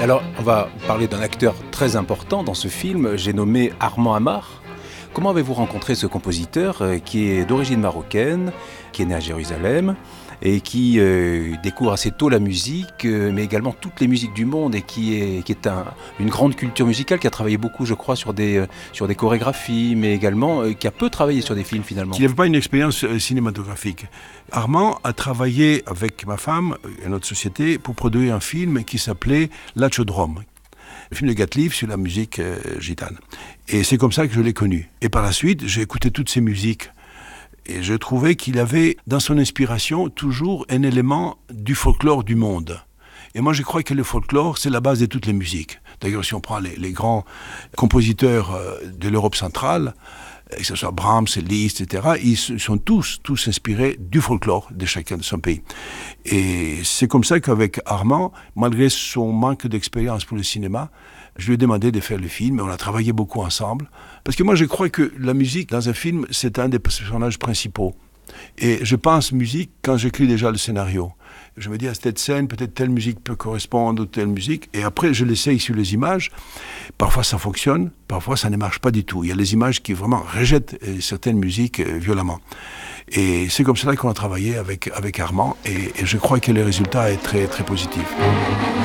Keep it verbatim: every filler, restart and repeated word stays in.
Alors, on va parler d'un acteur très important dans ce film, j'ai nommé Armand Amar. Comment avez-vous rencontré ce compositeur euh, qui est d'origine marocaine, qui est né à Jérusalem et qui euh, découvre assez tôt la musique, euh, mais également toutes les musiques du monde et qui est, qui est un, une grande culture musicale, qui a travaillé beaucoup, je crois, sur des, euh, sur des chorégraphies, mais également euh, qui a peu travaillé sur des films finalement. Qui n'avait pas une expérience euh, cinématographique. Armand a travaillé avec ma femme et notre société pour produire un film qui s'appelait L'Achodrome, le film de Gatliff sur la musique euh, gitane. Et c'est comme ça que je l'ai connu. Et par la suite, j'ai écouté toutes ces musiques. Et je trouvais qu'il avait, dans son inspiration, toujours un élément du folklore du monde. Et moi, je crois que le folklore, c'est la base de toutes les musiques. D'ailleurs, si on prend les, les grands compositeurs euh, de l'Europe centrale, que ce soit Brahms, Liszt, et cetera, ils sont tous, tous inspirés du folklore de chacun de son pays. Et c'est comme ça qu'avec Armand, malgré son manque d'expérience pour le cinéma, je lui ai demandé de faire le film, et on a travaillé beaucoup ensemble. Parce que moi, je crois que la musique, dans un film, c'est un des personnages principaux. Et je pense musique quand j'écris déjà le scénario. Je me dis, à cette scène, peut-être telle musique peut correspondre ou telle musique. Et après, je l'essaye sur les images. Parfois, ça fonctionne. Parfois, ça ne marche pas du tout. Il y a les images qui vraiment rejettent certaines musiques violemment. Et c'est comme cela qu'on a travaillé avec, avec Armand. Et, et je crois que le résultat est très, très positif.